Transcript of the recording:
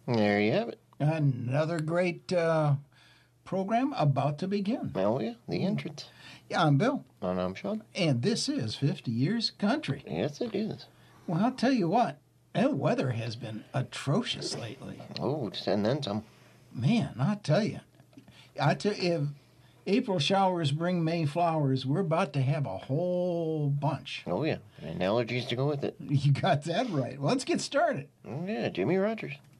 There you have it. Another great program about to begin. Oh, yeah, the entrance. Yeah, I'm Bill. And I'm Sean. And this is 50 Years Country. Yes, it is. Well, I'll tell you what, that weather has been atrocious lately. Oh, and then some. Man, I'll tell you. If April showers bring May flowers, we're about to have a whole bunch. Oh, yeah, and allergies to go with it. You got that right. Well, let's get started. Oh, yeah, Jimmy Rogers.